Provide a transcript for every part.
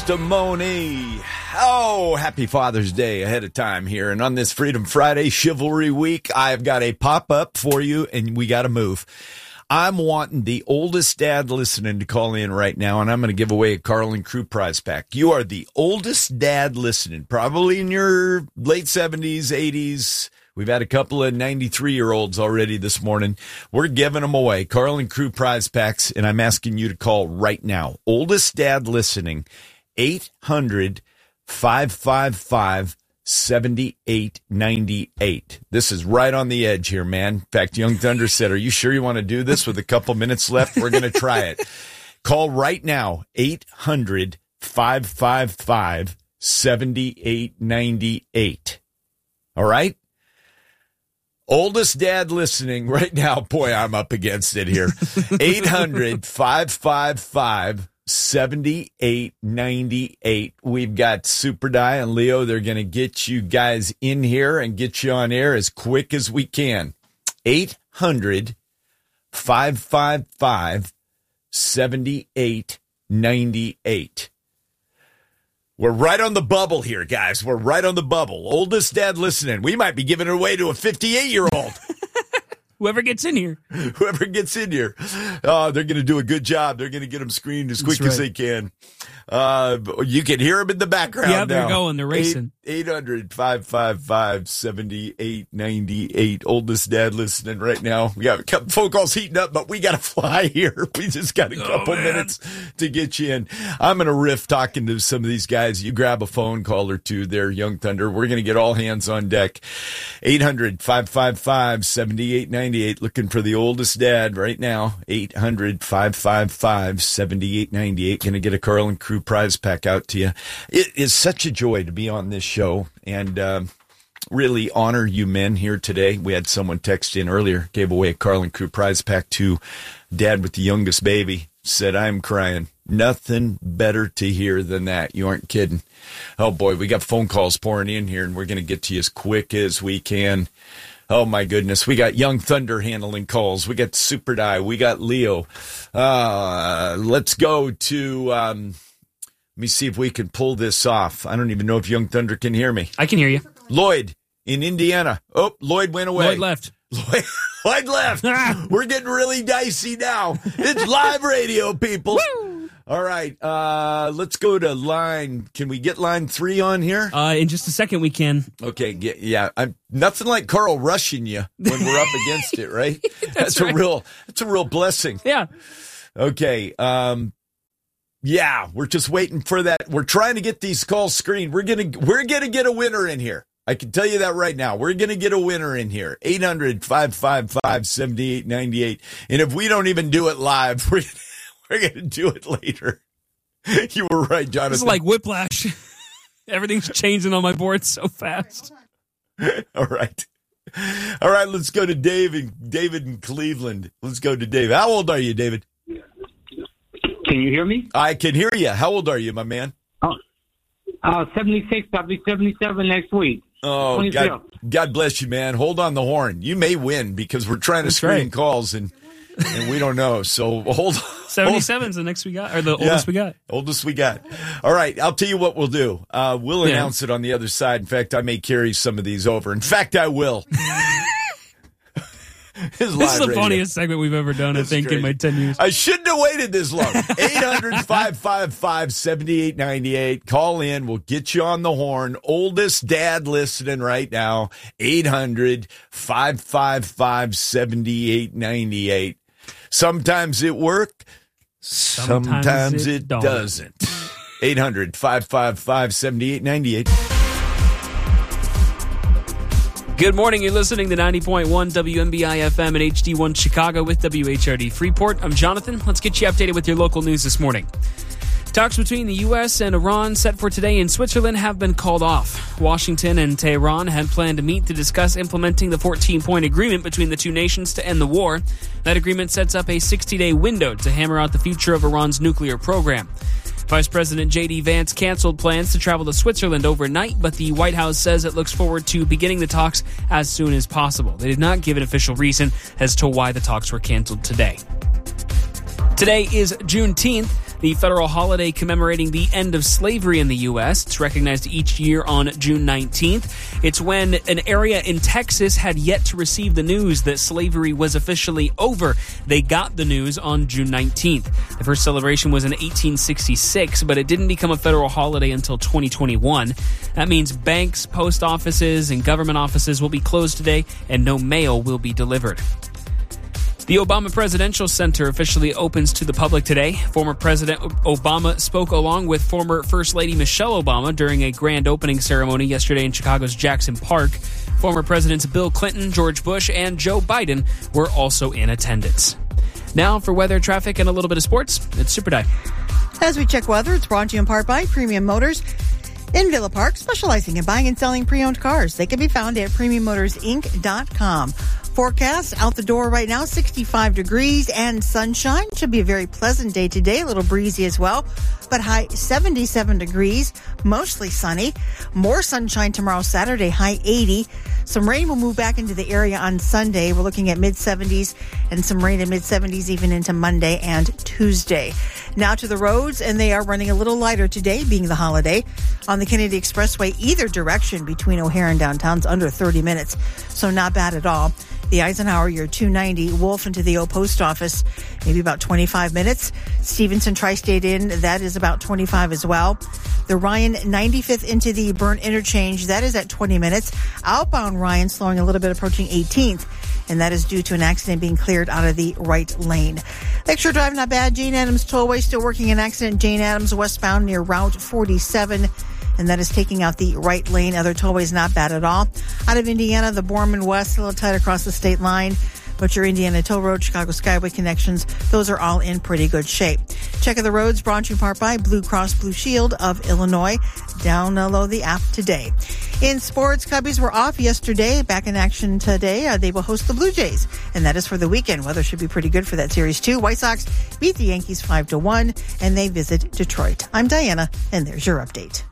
Testimony. Oh, happy Father's Day ahead of time here. And on this Freedom Friday Chivalry Week, I've got a pop-up for you, and we got to move. I'm wanting the oldest dad listening to call in right now, and I'm going to give away a Carlin Crew prize pack. You are the oldest dad listening, probably in your late 70s, 80s. We've had a couple of 93-year-olds already this morning. We're giving them away, Carlin Crew prize packs, and I'm asking you to call right now. Oldest dad listening, 800-555-7898. This is right on the edge here, man. In fact, Young Thunder said, are you sure you want to do this with a couple minutes left? We're going to try it. Call right now, 800-555-7898. All right? Oldest dad listening right now. Boy, I'm up against it here. 800-555-7898. We've got Super Di and Leo. They're going to get you guys in here and get you on air as quick as we can. 800-555-7898. We're right on the bubble here, guys. We're right on the bubble. Oldest dad listening. We might be giving it away to a 58-year-old. Whoever gets in here. Whoever gets in here. Oh, they're going to do a good job. They're going to get them screened as quick as they can. You can hear them in the background now. Yeah, they're going. They're racing. 800-555-7898. Oldest dad listening right now. We got a couple phone calls heating up, but we got to fly here. We just got a couple minutes to get you in. I'm going to riff talking to some of these guys. You grab a phone call or two there, Young Thunder. We're going to get all hands on deck. 800-555-7898. Looking for the oldest dad right now. 800-555-7898. Going to get a Carlin Crew prize pack out to you. It is such a joy to be on this show and really honor you men here today. We had someone text in earlier, gave away a Carlin Crew prize pack to dad with the youngest baby. Said, I'm crying. Nothing better to hear than that. You aren't kidding. Oh, boy, we got phone calls pouring in here, and we're going to get to you as quick as we can. Oh, my goodness. We got Young Thunder handling calls. We got Super Di. We got Leo. Let's go to, let me see if we can pull this off. I don't even know if Young Thunder can hear me. I can hear you. Lloyd in Indiana. Oh, Lloyd went away. Lloyd left. Lloyd left. We're getting really dicey now. It's live radio, people. Woo! All right, let's go to line. Can we get line 3 on here? In just a second, we can. Okay, yeah. I'm nothing like Carl rushing you when we're up against it, right? That's right. That's a real blessing. Yeah. Okay. Yeah, we're just waiting for that. We're trying to get these calls screened. We're gonna get a winner in here. I can tell you that right now. We're going to get a winner in here. 800-555-7898. And if we don't even do it live, we're going to do it later. You were right, Jonathan. It's like whiplash. Everything's changing on my board so fast. All right. Let's go to David in Cleveland. Let's go to David. How old are you, David? Can you hear me? I can hear you. How old are you, my man? 76. I'll be 77 next week. Oh, God bless you, man. Hold on the horn. You may win because we're trying to screen calls and we don't know. So hold on. 77 is the next we got, or the oldest we got. Oldest we got. All right. I'll tell you what we'll do. We'll announce it on the other side. In fact, I may carry some of these over. In fact, I will. This is the funniest segment we've ever done, I think, in my 10 years. I shouldn't have waited this long. 800-555-7898. Call in. We'll get you on the horn. Oldest dad listening right now. 800-555-7898. Sometimes it works. Sometimes it doesn't. 800-555-7898. Good morning. You're listening to 90.1 WMBI FM and HD1 Chicago with WHRD Freeport. I'm Jonathan. Let's get you updated with your local news this morning. Talks between the U.S. and Iran set for today in Switzerland have been called off. Washington and Tehran had planned to meet to discuss implementing the 14-point agreement between the two nations to end the war. That agreement sets up a 60-day window to hammer out the future of Iran's nuclear program. Vice President J.D. Vance canceled plans to travel to Switzerland overnight, but the White House says it looks forward to beginning the talks as soon as possible. They did not give an official reason as to why the talks were canceled today. Today is Juneteenth. the federal holiday commemorating the end of slavery in the U.S. It's recognized each year on June 19th. It's when an area in Texas had yet to receive the news that slavery was officially over. They got the news on June 19th. The first celebration was in 1866, but it didn't become a federal holiday until 2021. That means banks, post offices, and government offices will be closed today, and no mail will be delivered. The Obama Presidential Center officially opens to the public today. Former President Obama spoke along with former First Lady Michelle Obama during a grand opening ceremony yesterday in Chicago's Jackson Park. Former Presidents Bill Clinton, George Bush, and Joe Biden were also in attendance. Now for weather, traffic, and a little bit of sports, it's Super Dive. As we check weather, it's brought to you in part by Premium Motors in Villa Park, specializing in buying and selling pre-owned cars. They can be found at PremiumMotorsInc.com. Forecast out the door right now, 65 degrees and sunshine. Should be a very pleasant day today, a little breezy as well, but high 77 degrees, mostly sunny. More sunshine tomorrow, Saturday, high 80. Some rain will move back into the area on Sunday. We're looking at mid-70s and some rain in mid-70s even into Monday and Tuesday. Now to the roads, and they are running a little lighter today, being the holiday. On the Kennedy Expressway, either direction between O'Hare and downtown's under 30 minutes, so not bad at all. The Eisenhower, you're 290. Wolf into the old post office, maybe about 25 minutes. Stevenson Tri-State Inn, that is about 25 as well. The Ryan 95th into the Burn Interchange, that is at 20 minutes. Outbound Ryan slowing a little bit, approaching 18th. And that is due to an accident being cleared out of the right lane. Lakeshore Drive, not bad. Jane Addams Tollway, still working an accident. Jane Addams westbound near Route 47. And that is taking out the right lane. Other tollways, not bad at all. Out of Indiana, the Borman West, a little tight across the state line. But your Indiana Toll Road, Chicago Skyway connections, those are all in pretty good shape. Check of the roads, brought to you in part by Blue Cross Blue Shield of Illinois. Download the app today. In sports, Cubbies were off yesterday. Back in action today. They will host the Blue Jays, and that is for the weekend. Weather should be pretty good for that series, too. White Sox beat the Yankees 5-1, and they visit Detroit. I'm Diana, and there's your update.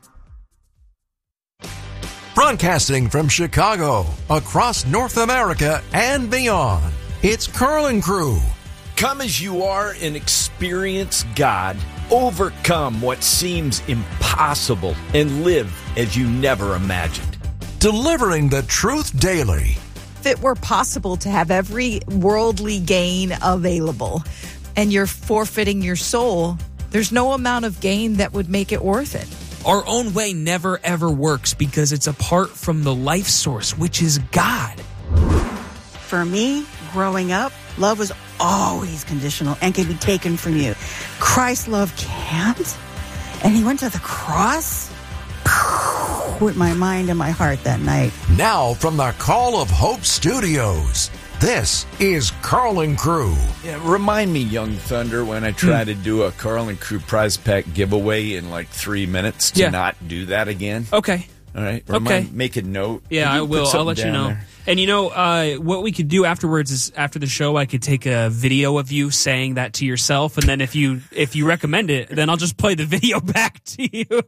Broadcasting from Chicago, across North America and beyond, it's Carl and Crew. Come as you are and experience God. Overcome what seems impossible and live as you never imagined. Delivering the truth daily. If it were possible to have every worldly gain available and you're forfeiting your soul, there's no amount of gain that would make it worth it. Our own way never, ever works because it's apart from the life source, which is God. For me, growing up, love was always conditional and can be taken from you. Christ's love can't. And he went to the cross with my mind and my heart that night. Now from the Call of Hope Studios, this is Carl and Crew. Yeah, remind me, Young Thunder, when I try to do a Carl and Crew prize pack giveaway in like 3 minutes to not do that again. Okay. All right. Make a note. Yeah, I will. I'll let you know. There? And you know, what we could do afterwards is after the show, I could take a video of you saying that to yourself, and then if you recommend it, then I'll just play the video back to you.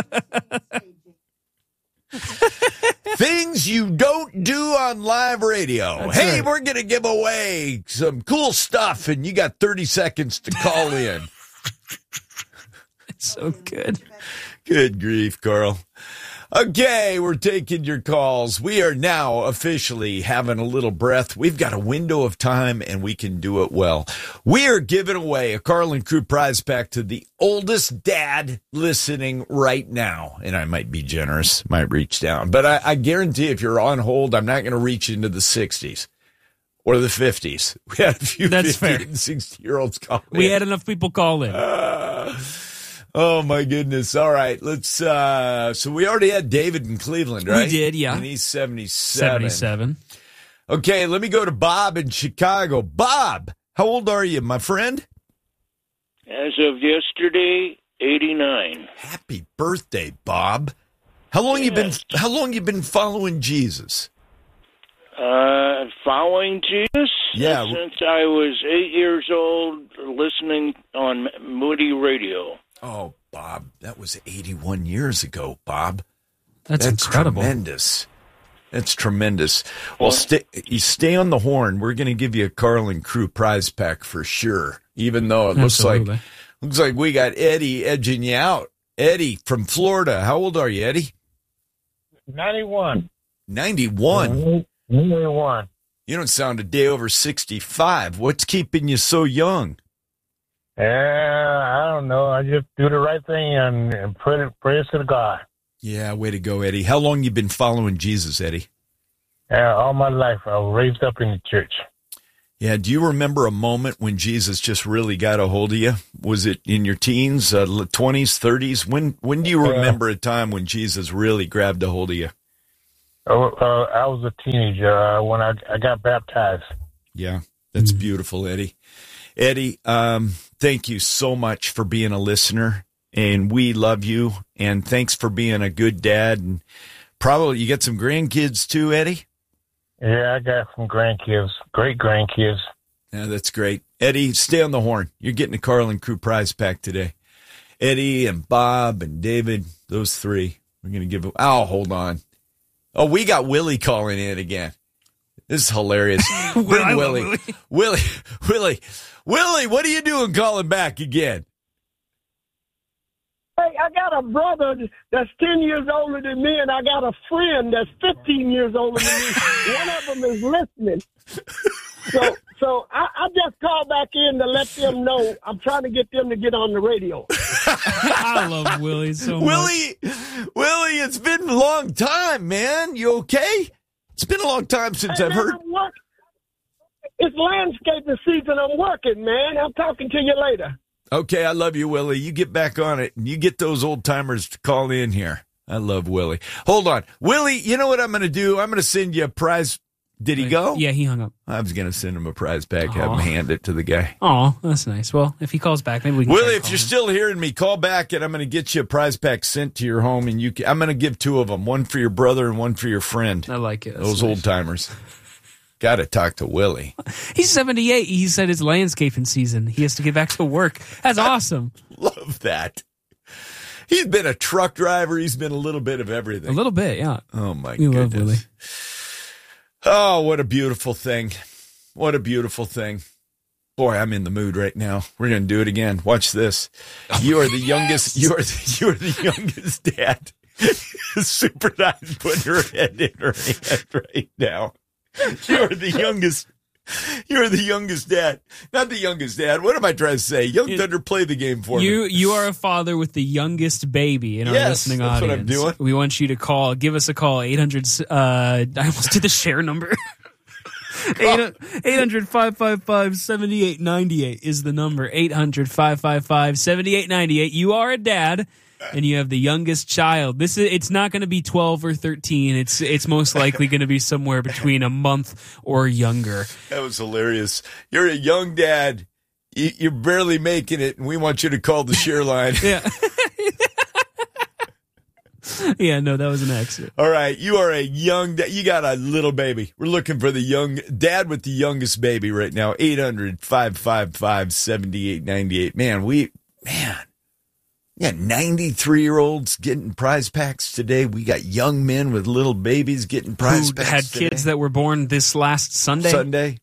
Things you don't do on live radio. That's hey, right. We're going to give away some cool stuff, and you got 30 seconds to call in. It's so good. Good grief, Carl. Okay, we're taking your calls. We are now officially having a little breath. We've got a window of time, and we can do it well. We are giving away a Carl and Crew prize pack to the oldest dad listening right now. And I might be generous, might reach down. But I guarantee if you're on hold, I'm not going to reach into the 60s or the 50s. We had a few 50 and 60-year-olds call in. We had enough people call in. Oh, my goodness. All right. Let's, so we already had David in Cleveland, right? We did, yeah. And he's 77. 77. Okay, let me go to Bob in Chicago. Bob, how old are you, my friend? As of yesterday, 89. Happy birthday, Bob. How long you been following Jesus? Following Jesus? Yeah. Since I was 8 years old, listening on Moody Radio. Oh, Bob, that was 81 years ago, Bob. That's incredible. Tremendous. That's tremendous. Well, stay on the horn. We're going to give you a Carl and Crew prize pack for sure, even though it looks like Looks like we got Eddie edging you out. Eddie from Florida. How old are you, Eddie? 91. 91? 91. You don't sound a day over 65. What's keeping you so young? I don't know. I just do the right thing and praise to God. Yeah, way to go, Eddie. How long you been following Jesus, Eddie? All my life, I was raised up in the church. Yeah, do you remember a moment when Jesus just really got a hold of you? Was it in your teens, 20s, 30s? When do you remember a time when Jesus really grabbed a hold of you? I was a teenager when I got baptized. Yeah, that's beautiful, Eddie. Eddie, thank you so much for being a listener, and we love you, and thanks for being a good dad. And probably you got some grandkids too, Eddie? Yeah, I got some grandkids, great grandkids. Yeah, that's great. Eddie, stay on the horn. You're getting a Carlin Crew prize pack today. Eddie and Bob and David, those three. We're going to give them. Oh, hold on. Oh, we got Willie calling in again. This is hilarious. Bring Willie. Willie, what are you doing calling back again? Hey, I got a brother that's 10 years older than me, and I got a friend that's 15 years older than me. One of them is listening. So I just called back in to let them know. I'm trying to get them to get on the radio. I love Willie so much. Willie, it's been a long time, man. You okay? It's been a long time since I've heard. It's landscaping season. I'm working, man. I'm talking to you later. Okay, I love you, Willie. You get back on it, and you get those old-timers to call in here. I love Willie. Hold on. Willie, you know what I'm going to do? I'm going to send you a prize. Did he go? Yeah, he hung up. I was going to send him a prize pack, have him hand it to the guy. Oh, that's nice. Well, if he calls back, maybe we can Willie, if you're still hearing me, call back, and I'm going to get you a prize pack sent to your home, and I'm going to give two of them, one for your brother and one for your friend. I like it. Those old-timers. Got to talk to Willie. He's 78. He said it's landscaping season. He has to get back to work. That's awesome. Love that. He's been a truck driver. He's been a little bit of everything. A little bit, yeah. Oh, my goodness. Love Willie. Oh, what a beautiful thing. What a beautiful thing. Boy, I'm in the mood right now. We're going to do it again. Watch this. You are the youngest. You are the youngest dad. Super nice putting her head in her hand right now. You're the youngest. You're the youngest dad. Not the youngest dad. What am I trying to say? Young Thunder, play the game for me. You are a father with the youngest baby in our listening audience. That's what I'm doing. We want you to call. Give us a call. 800. I almost did the share number. 800-555-7898 is the number. 800-555-7898. You are a dad. And you have the youngest child. It's not going to be 12 or 13. It's most likely going to be somewhere between a month or younger. That was hilarious. You're a young dad. You're barely making it, and we want you to call the share line. Yeah. Yeah, no, that was an accident. All right, you are a young dad. You got a little baby. We're looking for the young dad with the youngest baby right now. 800-555-7898. Man. Yeah, 93-year-olds getting prize packs today. We got young men with little babies getting prize packs had today. Kids that were born this last Sunday.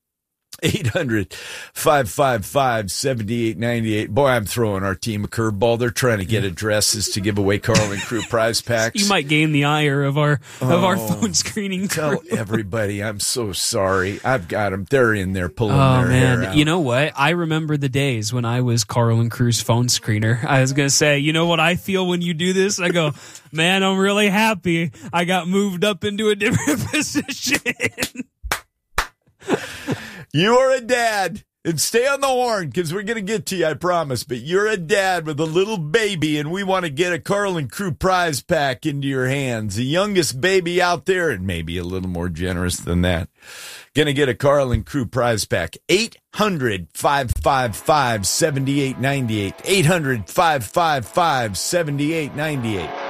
800-555-7898. Boy, I'm throwing our team a curveball. They're trying to get addresses to give away Carlin Crew prize packs. You might gain the ire of our phone screening crew. Tell everybody I'm so sorry. I've got them. They're in there pulling their hair out. You know what? I remember the days when I was Carlin Crew's phone screener. I was going to say, you know what I feel when you do this? I go, man, I'm really happy I got moved up into a different position. You are a dad, and stay on the horn because we're going to get to you, I promise. But you're a dad with a little baby, and we want to get a Carlin Crew prize pack into your hands. The youngest baby out there, and maybe a little more generous than that. Going to get a Carlin Crew prize pack. 800-555-7898. 800-555-7898.